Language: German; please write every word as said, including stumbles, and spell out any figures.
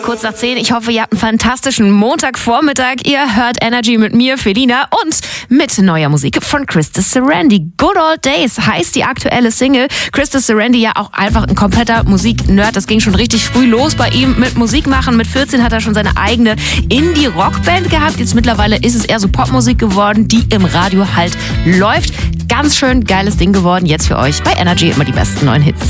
Kurz nach zehn. Ich hoffe, ihr habt einen fantastischen Montagvormittag. Ihr hört Energy mit mir, Felina, und mit neuer Musik von Krista Serendi. Good Old Days heißt die aktuelle Single. Krista Serendi ja auch einfach ein kompletter Musik-Nerd. Das ging schon richtig früh los bei ihm mit Musik machen. Mit vierzehn hat er schon seine eigene Indie-Rock-Band gehabt. Jetzt mittlerweile ist es eher so Popmusik geworden, die im Radio halt läuft. Ganz schön geiles Ding geworden. Jetzt für euch bei Energy immer die besten neuen Hits.